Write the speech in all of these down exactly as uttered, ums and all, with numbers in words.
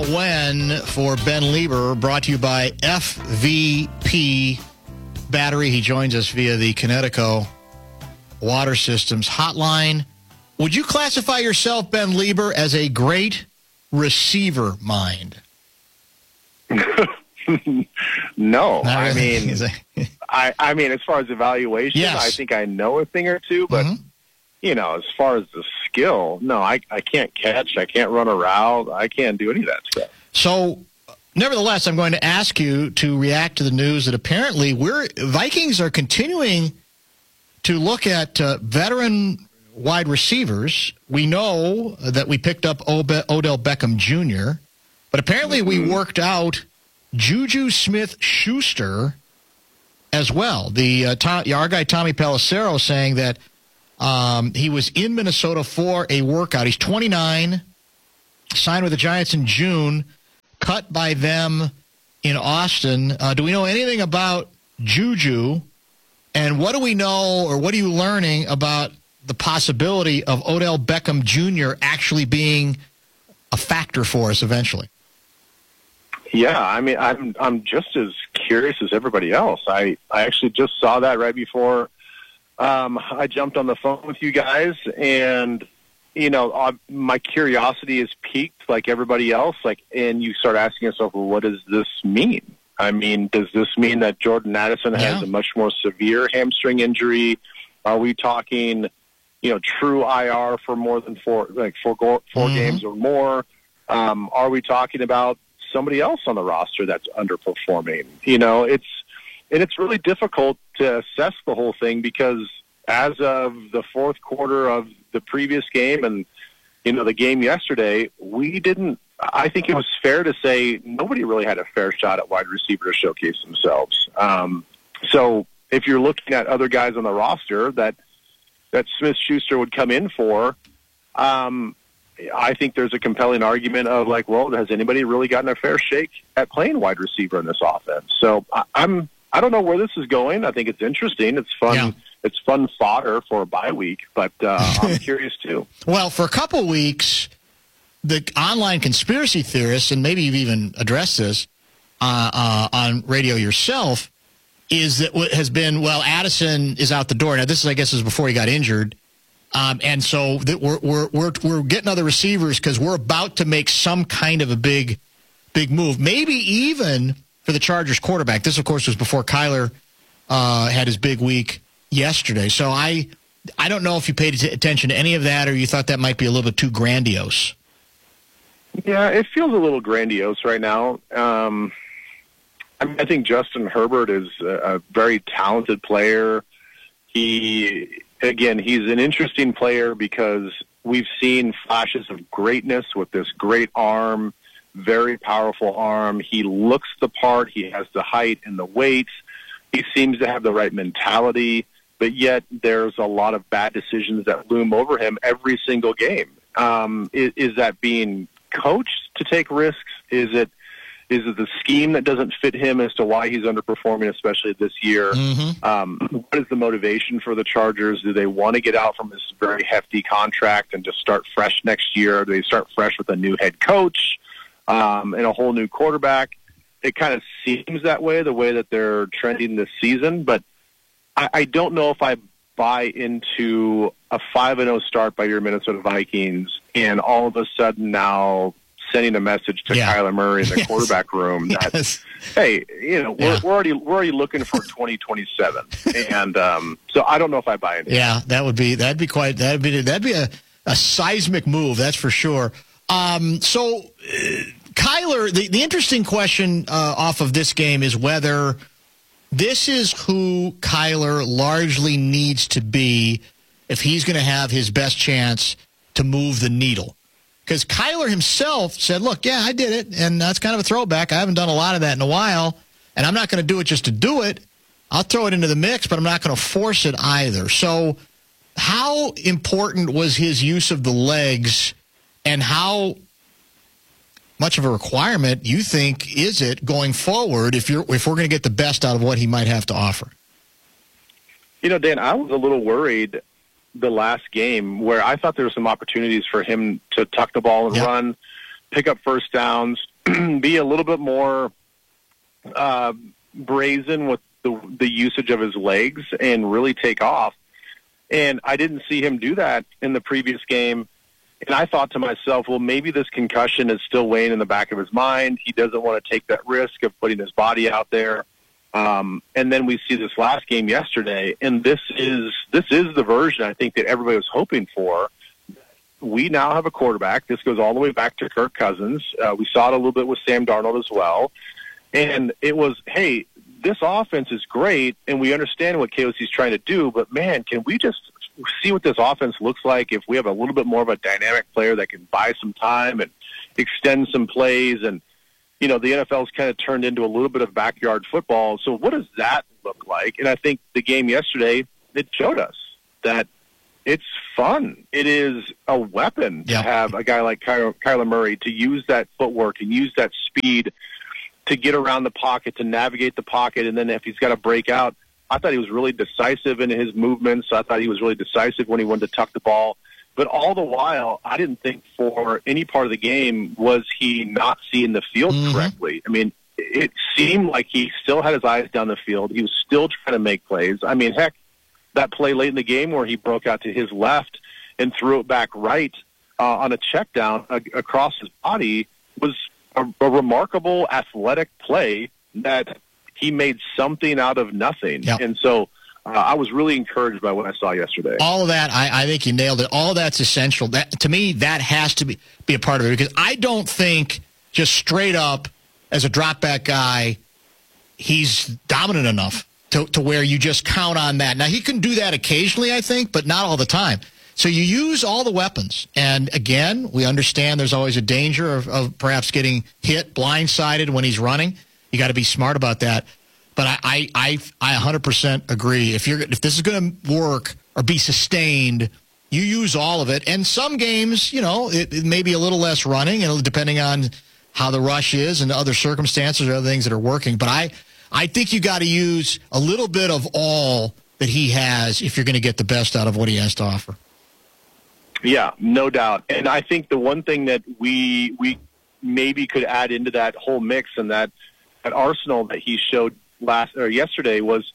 about when for Ben Lieber, brought to you by F V P Battery. He joins us via the Connecticut Water Systems hotline. Would you classify yourself, Ben Lieber, as a great receiver mind? No, Not I really. mean, I, I mean, as far as evaluation, Yes. I think I know a thing or two, but Mhm. you know, as far as the skill, no, I, I can't catch, I can't run a route, I can't do any of that stuff. So, nevertheless, I'm going to ask you to react to the news that apparently we're Vikings are continuing to look at uh, veteran wide receivers. We know that we picked up Obe- Odell Beckham Junior, but apparently we worked out Juju Smith-Schuster as well. The uh, Tom, our guy Tommy Pelissero saying that um, he was in Minnesota for a workout. He's twenty-nine, signed with the Giants in June, cut by them in Austin. Uh, do we know anything about Juju? And what do we know, or what are you learning about the possibility of Odell Beckham Junior actually being a factor for us eventually? Yeah, I mean, I'm I'm just as curious as everybody else. I, I actually just saw that right before um, I jumped on the phone with you guys, and you know, uh, my curiosity is piqued like everybody else. Like, and you start asking yourself, well, what does this mean? I mean, does this mean that Jordan Addison has Yeah. a much more severe hamstring injury? Are we talking, you know, true I R for more than four, like four, go- four Mhm. games or more? Um, are we talking about somebody else on the roster that's underperforming? You know, it's and it's really difficult to assess the whole thing because as of the fourth quarter of the previous game and, you know, the game yesterday, we didn't, I think it was fair to say nobody really had a fair shot at wide receiver to showcase themselves. Um, so if you're looking at other guys on the roster that, that Smith-Schuster would come in for, um, I think there's a compelling argument of like, well, has anybody really gotten a fair shake at playing wide receiver in this offense? So I, I'm, I don't know where this is going. I think it's interesting. It's fun. Yeah. It's fun fodder for a bye week, but uh, I'm curious too. Well, for a couple weeks, the online conspiracy theorists, and maybe you've even addressed this uh, uh, on radio yourself, is that what has been, well, Addison is out the door. Now, this is, I guess, is before he got injured. Um, and so that we're, we're, we're, we're getting other receivers because we're about to make some kind of a big, big move. Maybe even for the Chargers quarterback. This, of course, was before Kyler uh, had his big week yesterday. So I, I don't know if you paid attention to any of that or you thought that might be a little bit too grandiose. Yeah, it feels a little grandiose right now. Um, I, mean, I think Justin Herbert is a, a very talented player. He, again, he's an interesting player because we've seen flashes of greatness with this great arm, very powerful arm. He looks the part. He has the height and the weight. He seems to have the right mentality, but yet there's a lot of bad decisions that loom over him every single game. Um, is, is that being coached to take risks? Is it is it the scheme that doesn't fit him as to why he's underperforming, especially this year? Mm-hmm. Um, what is the motivation for the Chargers? Do they want to get out from this very hefty contract and just start fresh next year? Do they start fresh with a new head coach um, and a whole new quarterback? It kind of seems that way, the way that they're trending this season, but I, I don't know if I buy into a five and oh start by your Minnesota Vikings and all of a sudden now sending a message to Yeah. Kyler Murray in the Yes. quarterback room that, Yes. hey, you know, we're, Yeah. we're already we're already looking for twenty twenty-seven, and um, so I don't know if I buy into. Yeah, that would be that'd be quite that'd be that'd be a, a seismic move, that's for sure. Um, so, uh, Kyler, the, the interesting question uh, off of this game is whether this is who Kyler largely needs to be if he's going to have his best chance to move the needle. Because Kyler himself said, look, yeah, I did it, and that's kind of a throwback. I haven't done a lot of that in a while, and I'm not going to do it just to do it. I'll throw it into the mix, but I'm not going to force it either. So how important was his use of the legs, and how much of a requirement you think is it going forward if you're if we're going to get the best out of what he might have to offer? You know, Dan, I was a little worried the last game where I thought there were some opportunities for him to tuck the ball and Yep. run, pick up first downs. be a little bit more uh, brazen with the, the usage of his legs and really take off. And I didn't see him do that in the previous game. And I thought to myself, well, maybe this concussion is still weighing in the back of his mind. He doesn't want to take that risk of putting his body out there. Um, and then we see this last game yesterday, and this is this is the version I think that everybody was hoping for. We now have a quarterback. This goes all the way back to Kirk Cousins. Uh, we saw it a little bit with Sam Darnold as well. And it was, hey, this offense is great, and we understand what K O C is trying to do, but, man, can we just see what this offense looks like if we have a little bit more of a dynamic player that can buy some time and extend some plays? And, you know, the N F L's kind of turned into a little bit of backyard football. So what does that look like? And I think the game yesterday, it showed us that it's fun. It is a weapon yeah. to have a guy like Ky- Kyler Murray to use that footwork and use that speed to get around the pocket, to navigate the pocket, and then if he's got to break out, I thought he was really decisive in his movements. I thought he was really decisive when he wanted to tuck the ball. But all the while, I didn't think for any part of the game was he not seeing the field mm-hmm. correctly. I mean, it seemed like he still had his eyes down the field. He was still trying to make plays. I mean, heck, that play late in the game where he broke out to his left and threw it back right uh, on a check down uh, across his body was a, a remarkable athletic play that he made something out of nothing. Yep. And so uh, I was really encouraged by what I saw yesterday. All of that, I, I think you nailed it. All of that's essential. That, to me, that has to be, be a part of it, because I don't think just straight up as a drop back guy, he's dominant enough to, to where you just count on that. Now, he can do that occasionally, I think, but not all the time. So you use all the weapons. And, again, we understand there's always a danger of, of perhaps getting hit, blindsided when he's running. You got to be smart about that. But I, I, I, I one hundred percent agree. If you're, if this is going to work or be sustained, you use all of it. And some games, you know, it, it may be a little less running, and depending on how the rush is and other circumstances or other things that are working. But I, I think you got to use a little bit of all that he has if you're going to get the best out of what he has to offer. Yeah, no doubt. And I think the one thing that we we maybe could add into that whole mix and that that arsenal that he showed last or yesterday was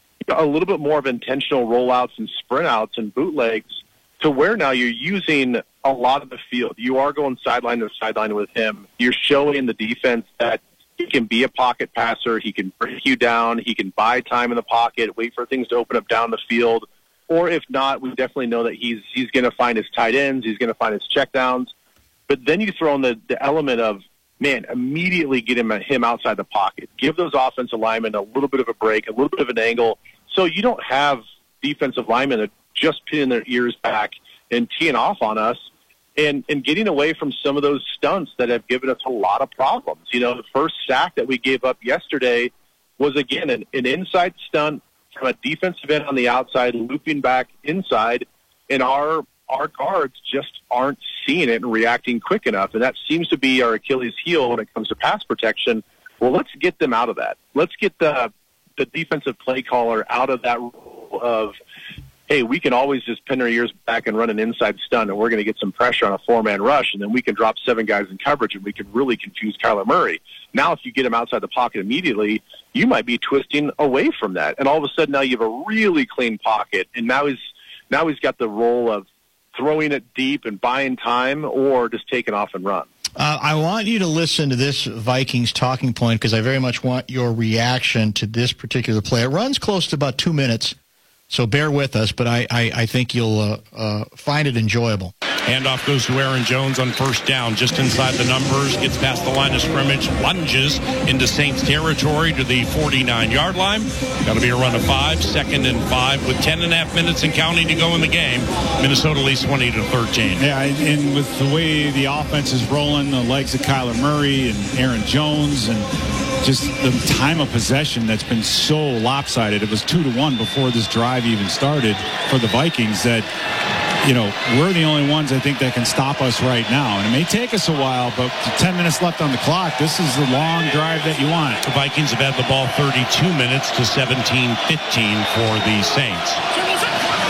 a little bit more of intentional rollouts and sprint outs and bootlegs, to where now you're using a lot of the field. You are going sideline to sideline with him. You're showing the defense that he can be a pocket passer. He can break you down. He can buy time in the pocket, wait for things to open up down the field. Or if not, we definitely know that he's he's going to find his tight ends. He's going to find his checkdowns. But then you throw in the, the element of, man, immediately get him, him outside the pocket. Give those offensive linemen a little bit of a break, a little bit of an angle, so you don't have defensive linemen that just pinning their ears back and teeing off on us and, and getting away from some of those stunts that have given us a lot of problems. You know, the first sack that we gave up yesterday was, again, an, an inside stunt from a defensive end on the outside, looping back inside, and our our guards just aren't seeing it and reacting quick enough. And that seems to be our Achilles heel when it comes to pass protection. Well, let's get them out of that. Let's get the the defensive play caller out of that role of, hey, we can always just pin our ears back and run an inside stunt, and we're going to get some pressure on a four-man rush, and then we can drop seven guys in coverage, and we can really confuse Kyler Murray. Now, if you get him outside the pocket immediately, you might be twisting away from that. And all of a sudden, now you have a really clean pocket, and now he's now he's got the role of throwing it deep and buying time, or just taking off and run. Uh, I want you to listen to this Vikings talking point, because I very much want your reaction to this particular play. It runs close to about two minutes, so bear with us, but I, I, I think you'll uh, uh, find it enjoyable. Handoff goes to Aaron Jones on first down, just inside the numbers, gets past the line of scrimmage, lunges into Saints territory to the forty-nine-yard line. Got to be a run of five, second and five, with ten and a half minutes and counting to go in the game. Minnesota leads twenty to thirteen. Yeah, and with the way the offense is rolling, the legs of Kyler Murray and Aaron Jones, and just the time of possession that's been so lopsided. It was two to one before this drive even started for the Vikings, that, you know, we're the only ones, I think, that can stop us right now. And it may take us a while, but ten minutes left on the clock, this is the long drive that you want. The Vikings have had the ball thirty-two minutes to seventeen fifteen for the Saints.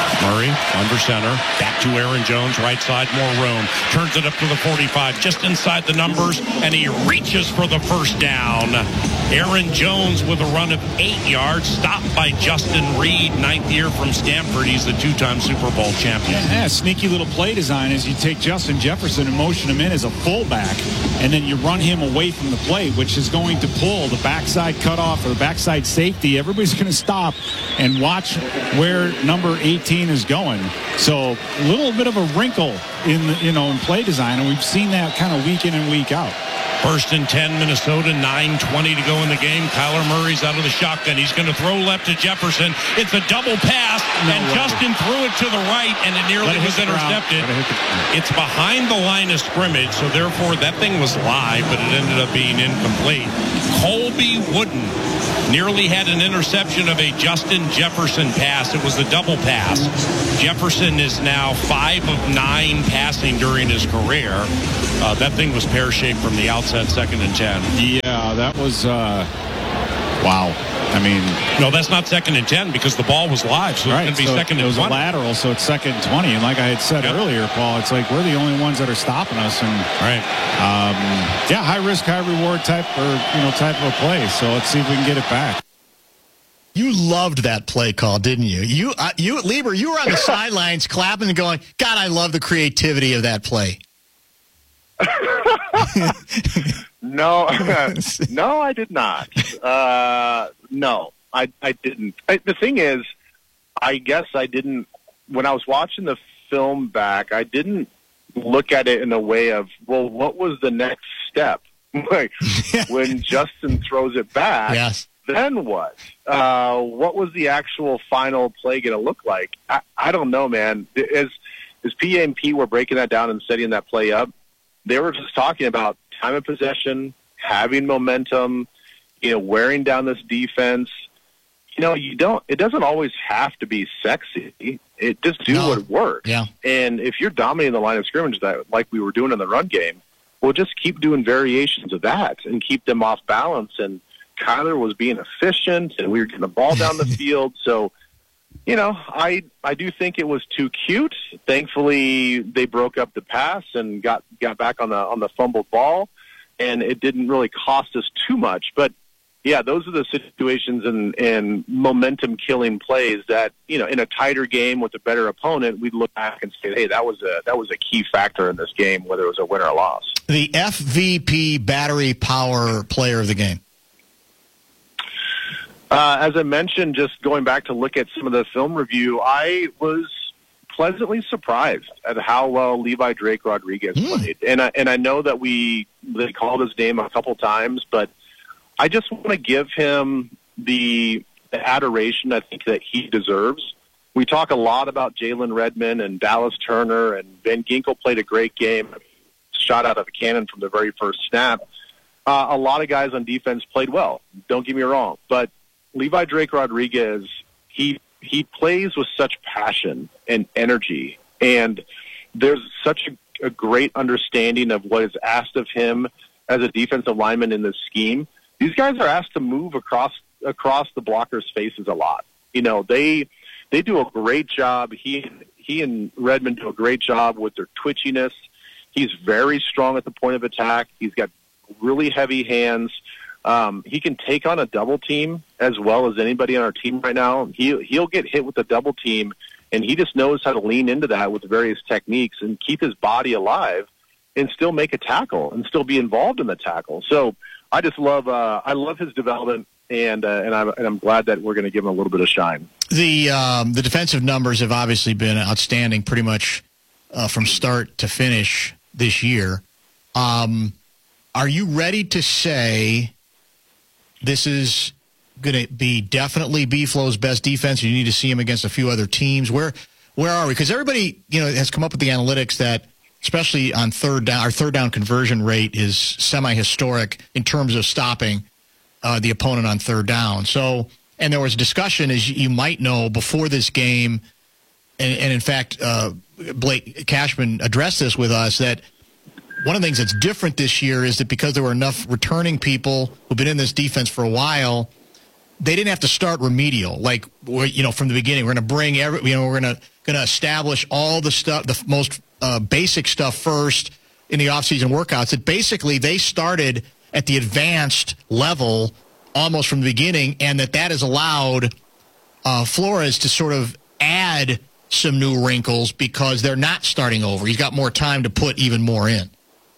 Murray under center. Back to Aaron Jones, right side, more room. Turns it up to the forty-five, just inside the numbers, and he reaches for the first down. Aaron Jones with a run of eight yards, stopped by Justin Reed, ninth year from Stanford. He's the two-time Super Bowl champion. Yeah, sneaky little play design is you take Justin Jefferson and motion him in as a fullback, and then you run him away from the plate, which is going to pull the backside cutoff or the backside safety. Everybody's going to stop and watch where number eighteen is going. So a little bit of a wrinkle in the, you know, in play design, and we've seen that kind of week in and week out. First and ten, Minnesota, nine twenty to go in the game. Kyler Murray's out of the shotgun. He's going to throw left to Jefferson. It's a double pass, no and way. Justin threw it to the right, and it nearly was intercepted. It's behind the line of scrimmage, so therefore that thing was live, but it ended up being incomplete. Colby Wooden nearly had an interception of a Justin Jefferson pass. It was the double pass. Jefferson is now five of nine passing during his career. Uh, that thing was pear-shaped from the outset, second and ten. Yeah, that was, uh, wow. I mean, no, that's not second and ten because the ball was live, so right, it's going to be so second and it was twenty. A lateral, so it's second and twenty. And like I had said yep. earlier, Paul, it's like we're the only ones that are stopping us. And right, um, yeah, high risk, high reward type or you know type of a play. So let's see if we can get it back. You loved that play call, didn't you? You, uh, you, Lieber, you were on the sidelines clapping and going, "God, I love the creativity of that play." no, no, I did not. Uh, no, I, I didn't. I, the thing is, I guess I didn't. When I was watching the film back, I didn't look at it in a way of, well, what was the next step? Like when Justin throws it back. Yes. Then what? Uh, what was the actual final play going to look like? I, I don't know, man. As, as P A and P were breaking that down and setting that play up, they were just talking about time of possession, having momentum, you know, wearing down this defense. You know, you don't. It doesn't always have to be sexy. It just do no. what works. Yeah. And if you're dominating the line of scrimmage that, like we were doing in the run game, well, just keep doing variations of that and keep them off balance. And Kyler was being efficient, and we were getting the ball down the field. So, you know, I I do think it was too cute. Thankfully, they broke up the pass and got got back on the on the fumbled ball, and it didn't really cost us too much. But yeah, those are the situations and and momentum killing plays that, you know, in a tighter game with a better opponent, we'd look back and say, hey, that was a that was a key factor in this game, whether it was a win or a loss. The F V P battery power player of the game. Uh, as I mentioned, just going back to look at some of the film review, I was pleasantly surprised at how well Levi Drake Rodriguez mm. played. And I, and I know that we they called his name a couple times, but I just want to give him the, the adoration I think that he deserves. We talk a lot about Jalen Redmond and Dallas Turner, and Van Ginkel played a great game, shot out of a cannon from the very first snap. Uh, a lot of guys on defense played well, don't get me wrong, but Levi Drake Rodriguez, he he plays with such passion and energy, and there's such a, a great understanding of what is asked of him as a defensive lineman in this scheme. These guys are asked to move across across the blockers' faces a lot. You know, they they do a great job. He he and Redmond do a great job with their twitchiness. He's very strong at the point of attack. He's got really heavy hands. Um, he can take on a double team as well as anybody on our team right now. He, he'll get hit with a double team, and he just knows how to lean into that with various techniques and keep his body alive and still make a tackle and still be involved in the tackle. So I just love uh, I love his development, and uh, and, I'm, and I'm glad that we're going to give him a little bit of shine. The um, the defensive numbers have obviously been outstanding pretty much uh, from start to finish this year. Um, are you ready to say this is going to be definitely B-Flow's best defense? You need to see him against a few other teams. Where where are we? Because everybody, you know, has come up with the analytics that, especially on third down, our third down conversion rate is semi-historic in terms of stopping uh, the opponent on third down. So, and there was discussion, as you might know, before this game, and, and in fact, uh, Blake Cashman addressed this with us, that one of the things that's different this year is that because there were enough returning people who've been in this defense for a while, they didn't have to start remedial, like, you know, from the beginning. We're going to bring every, you know, we're going to going to establish all the stuff, the most uh, basic stuff first in the off-season workouts. That basically they started at the advanced level almost from the beginning, and that that has allowed uh, Flores to sort of add some new wrinkles because they're not starting over. He's got more time to put even more in.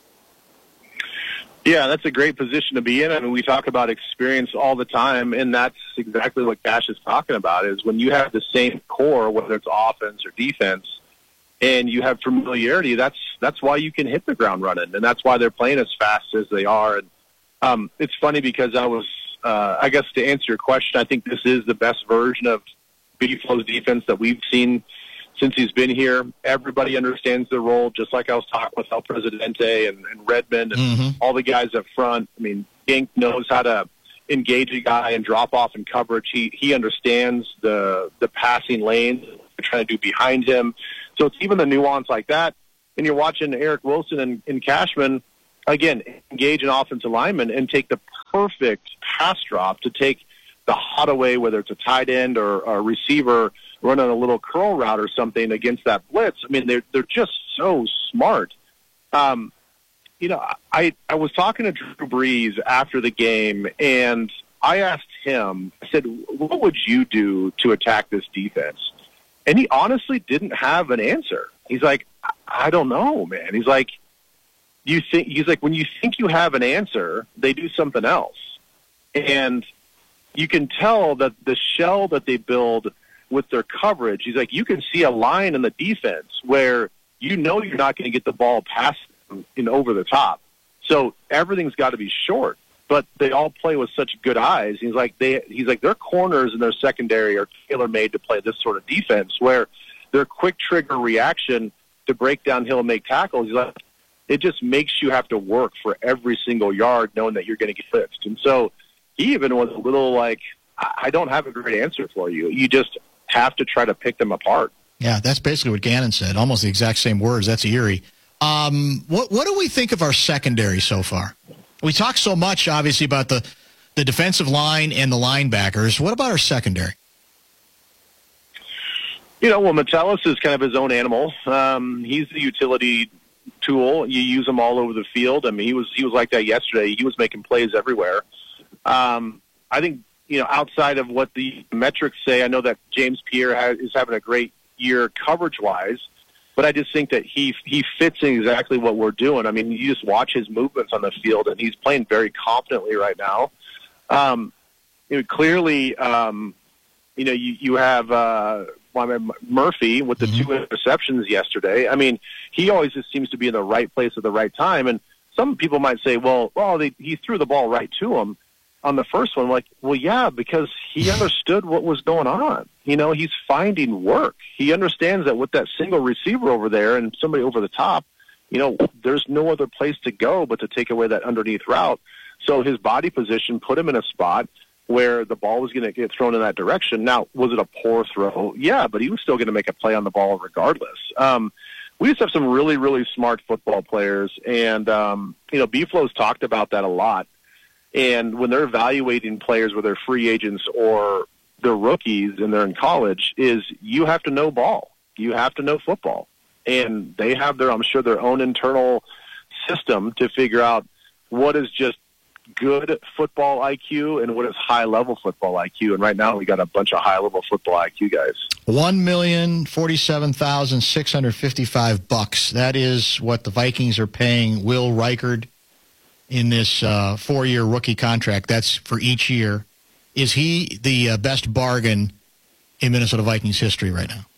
Yeah, that's a great position to be in. I mean, we talk about experience all the time, and that's exactly what Cash is talking about, is when you have the same core, whether it's offense or defense, and you have familiarity, that's that's why you can hit the ground running, and that's why they're playing as fast as they are. And um, it's funny because I was, uh, I guess to answer your question, I think this is the best version of Beeflo's defense that we've seen since he's been here. Everybody understands the role, just like I was talking with El Presidente and, and Redmond and mm-hmm. all the guys up front. I mean, Gink knows how to engage a guy and drop off in coverage. He he understands the the passing lanes they're trying to do behind him. So it's even the nuance like that. And you're watching Eric Wilson and, and Cashman, again, engage an offensive lineman and take the perfect pass drop to take the hot away, whether it's a tight end or a receiver running a little curl route or something against that blitz. I mean, they're they're just so smart. Um, you know, I I was talking to Drew Brees after the game, and I asked him, I said, what would you do to attack this defense? And he honestly didn't have an answer. He's like, I don't know, man. He's like, you think he's like, when you think you have an answer, they do something else. And you can tell that the shell that they build with their coverage, he's like, you can see a line in the defense where you know you're not going to get the ball past them in over the top. So everything's got to be short, but they all play with such good eyes. He's like, they, he's like, their corners and their secondary are tailor-made to play this sort of defense where their quick trigger reaction to break downhill and make tackles, he's like, it just makes you have to work for every single yard knowing that you're going to get blitzed. And so he even was a little like, I don't have a great answer for you. You just have to try to pick them apart. Yeah, that's basically what Gannon said. Almost the exact same words. That's eerie. Um, what what do we think of our secondary so far? We talk so much, obviously, about the, the defensive line and the linebackers. What about our secondary? You know, well, Metellus is kind of his own animal. Um, he's the utility tool. You use him all over the field. I mean, he was he was like that yesterday. He was making plays everywhere. Um, I think, you know, outside of what the metrics say, I know that James Pierre has, is having a great year coverage-wise, but I just think that he he fits in exactly what we're doing. I mean, you just watch his movements on the field, and he's playing very confidently right now. Um, you know, clearly, um, you know, you, you have uh, Murphy with the mm-hmm. two interceptions yesterday. I mean, he always just seems to be in the right place at the right time, and some people might say, well, well, they, he threw the ball right to him. On the first one, like, well, yeah, because he understood what was going on. You know, he's finding work. He understands that with that single receiver over there and somebody over the top, you know, there's no other place to go but to take away that underneath route. So his body position put him in a spot where the ball was going to get thrown in that direction. Now, was it a poor throw? Yeah, but he was still going to make a play on the ball regardless. Um, we just have some really, really smart football players, and, um, you know, Beeflo's talked about that a lot. And when they're evaluating players, whether they're free agents or they're rookies and they're in college, is you have to know ball. You have to know football. And they have their, I'm sure, their own internal system to figure out what is just good football I Q and what is high-level football I Q. And right now we got a bunch of high-level football I Q guys. One million forty-seven thousand six hundred fifty-five bucks. That is what the Vikings are paying Will Reichard in this uh, four-year rookie contract. That's for each year. Is he the uh, best bargain in Minnesota Vikings history right now?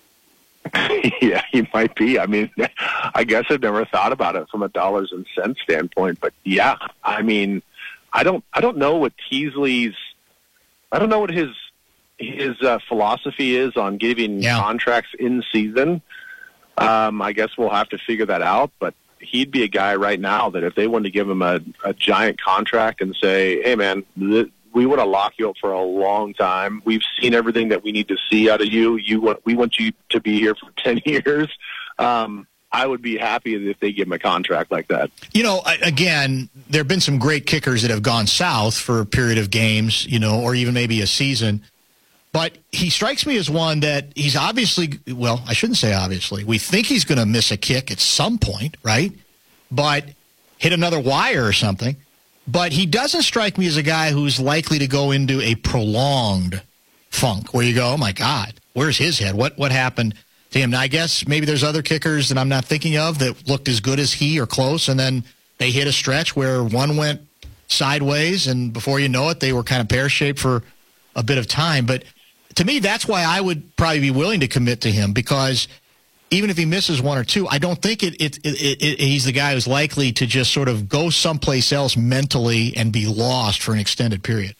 Yeah, he might be. I mean, I guess I've never thought about it from a dollars and cents standpoint, but yeah, I mean, I don't, I don't know what Teasley's, I don't know what his his uh, philosophy is on giving yeah. contracts in season. Um, I guess we'll have to figure that out, but he'd be a guy right now that if they wanted to give him a, a giant contract and say, hey, man, th- we want to lock you up for a long time. We've seen everything that we need to see out of you. You want, we want you to be here for ten years. Um, I would be happy if they give him a contract like that. You know, again, there have been some great kickers that have gone south for a period of games, you know, or even maybe a season. But he strikes me as one that he's obviously, well, I shouldn't say obviously. We think he's going to miss a kick at some point, right? But hit another wire or something. But he doesn't strike me as a guy who's likely to go into a prolonged funk where you go, oh, my God, where's his head? What what happened to him? Now, I guess maybe there's other kickers that I'm not thinking of that looked as good as he or close, and then they hit a stretch where one went sideways, and before you know it, they were kind of pear-shaped for a bit of time. But to me, that's why I would probably be willing to commit to him, because even if he misses one or two, I don't think it, it, it, it, it, he's the guy who's likely to just sort of go someplace else mentally and be lost for an extended period.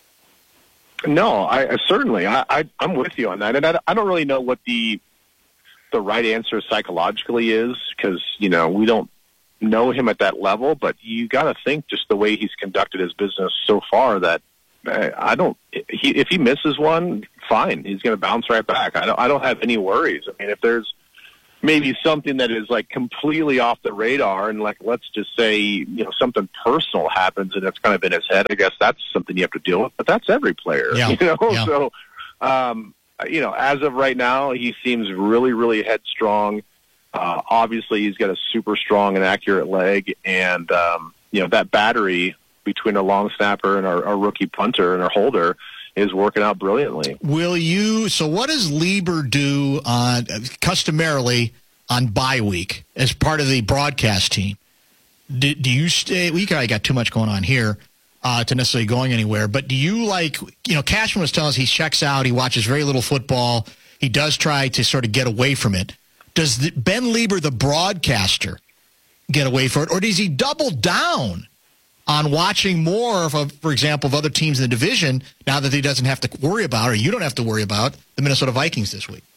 No, I, I certainly, I, I, I'm with you on that. And I, I don't really know what the the right answer psychologically is, because, you know, we don't know him at that level, but you got to think just the way he's conducted his business so far that I don't. He, if he misses one, fine. He's going to bounce right back. I don't. I don't have any worries. I mean, if there's maybe something that is like completely off the radar, and like let's just say, you know, something personal happens and it's kind of in his head, I guess that's something you have to deal with. But that's every player, yeah. you know. Yeah. So, um, you know, as of right now, he seems really, really headstrong. Uh, obviously, he's got a super strong and accurate leg, and um, you know that battery between a long snapper and our, our rookie punter and our holder is working out brilliantly. Will you, so what does Lieber do on, customarily on bye week as part of the broadcast team? Do, do you stay, we well, got too much going on here uh, to necessarily going anywhere, but do you like, you know, Cashman was telling us he checks out, he watches very little football, he does try to sort of get away from it. Does the, Ben Lieber, the broadcaster, get away from it, or does he double down on watching more, of, for example, of other teams in the division now that he doesn't have to worry about, or you don't have to worry about, the Minnesota Vikings this week?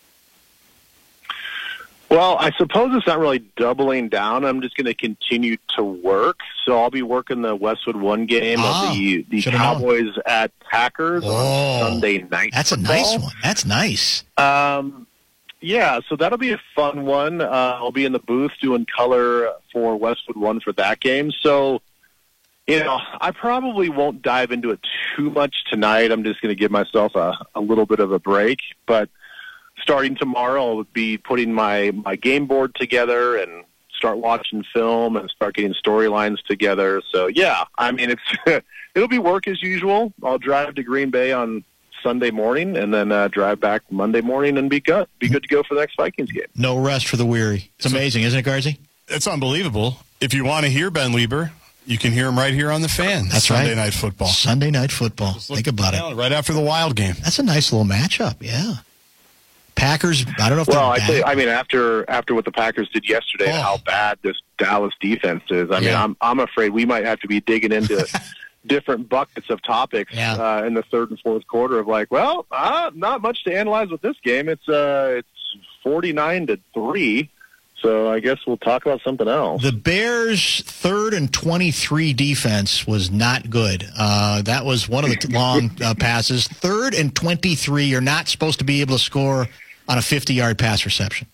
Well, I suppose it's not really doubling down. I'm just going to continue to work. So I'll be working the Westwood One game ah, of the, the Cowboys known. At Packers oh, on Sunday night. That's football. A nice one. That's nice. Um, yeah, so that'll be a fun one. Uh, I'll be in the booth doing color for Westwood One for that game. So, you know, I probably won't dive into it too much tonight. I'm just going to give myself a, a little bit of a break. But starting tomorrow, I'll be putting my, my game board together and start watching film and start getting storylines together. So, yeah, I mean, it's it'll be work as usual. I'll drive to Green Bay on Sunday morning and then uh, drive back Monday morning and be good, be good to go for the next Vikings game. No rest for the weary. It's amazing, isn't it, Garzy? It's unbelievable. If you want to hear Ben Lieber, you can hear him right here on the Fan. That's Sunday right. Night Football. Sunday Night Football. Think about it. Right after the Wild game. That's a nice little matchup, yeah. Packers, I don't know if well, they're I, tell you, I mean, after after what the Packers did yesterday, oh. how bad this Dallas defense is, I yeah. mean, I'm I'm afraid we might have to be digging into different buckets of topics yeah. uh, in the third and fourth quarter of like, well, uh, not much to analyze with this game. It's uh, it's forty-nine to three. So I guess we'll talk about something else. The Bears' third and twenty-three defense was not good. Uh, that was one of the long uh, passes. Third and twenty-three, you're not supposed to be able to score on a fifty-yard pass reception.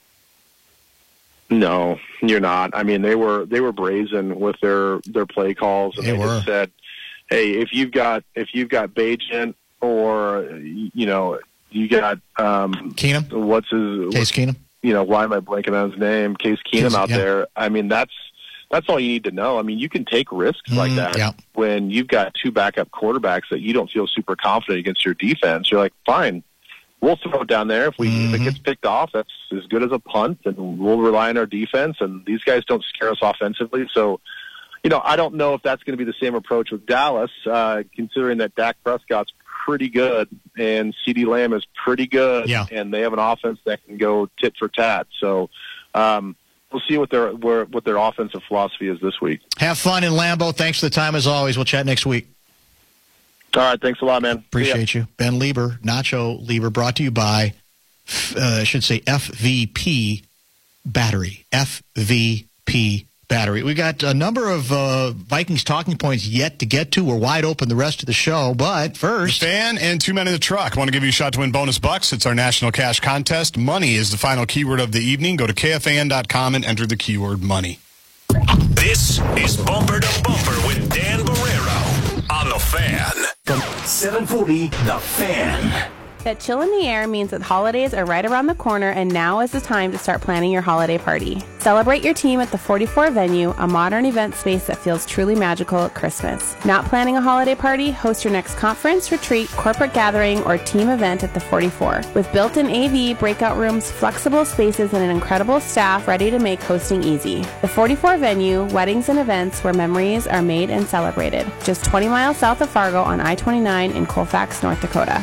No, you're not. I mean, they were they were brazen with their, their play calls, and they, they were. just said, "Hey, if you've got if you've got Bagent or you know you got um, Keenum, what's his Case Keenum." You know, why am I blanking on his name? Case Keenum Case, out yeah. there. I mean, that's that's all you need to know. I mean, you can take risks mm, like that yeah. when you've got two backup quarterbacks that you don't feel super confident against your defense. You're like, fine, we'll throw it down there. If we mm-hmm. if it gets picked off, that's as good as a punt, and we'll rely on our defense. And these guys don't scare us offensively. So, you know, I don't know if that's going to be the same approach with Dallas, uh, considering that Dak Prescott's pretty good and CeeDee Lamb is pretty good, yeah. and they have an offense that can go tit for tat. So um, we'll see what their where, what their offensive philosophy is this week. Have fun in Lambeau. Thanks for the time as always. We'll chat next week. All right, thanks a lot, man. Appreciate you. Ben Lieber, Nacho Lieber, brought to you by, uh, I should say, F V P Battery. F V P battery. We got a number of uh, Vikings talking points yet to get to. We're wide open the rest of the show, but first... The Fan and Two Men in the Truck. Want to give you a shot to win bonus bucks? It's our national cash contest. Money is the final keyword of the evening. Go to K F A N dot com and enter the keyword money. This is Bumper to Bumper with Dan Barrero on The Fan. From seven forty, The Fan. That chill in the air means that holidays are right around the corner, and now is the time to start planning your holiday party. Celebrate your team at the forty-four venue, a modern event space that feels truly magical at Christmas. Not planning a holiday party? Host your next conference, retreat, corporate gathering, or team event at the forty-four. With built-in A V, breakout rooms, flexible spaces, and an incredible staff ready to make hosting easy. The forty-four venue, weddings and events where memories are made and celebrated. Just twenty miles south of Fargo on I twenty-nine in Colfax, North Dakota.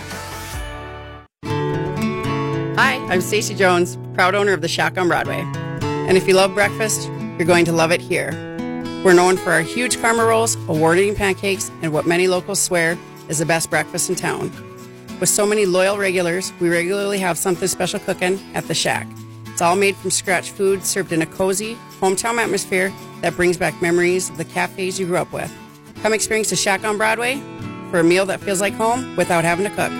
Hi, I'm Stacey Jones, proud owner of the Shack on Broadway. And if you love breakfast, you're going to love it here. We're known for our huge karma rolls, award-winning pancakes, and what many locals swear is the best breakfast in town. With so many loyal regulars, we regularly have something special cooking at the Shack. It's all made from scratch food served in a cozy, hometown atmosphere that brings back memories of the cafes you grew up with. Come experience the Shack on Broadway for a meal that feels like home without having to cook.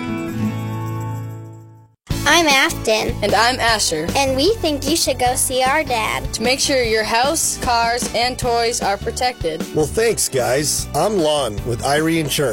I'm Afton. And I'm Asher. And we think you should go see our dad. To make sure your house, cars, and toys are protected. Well, thanks, guys. I'm Lon with Irie Insurance.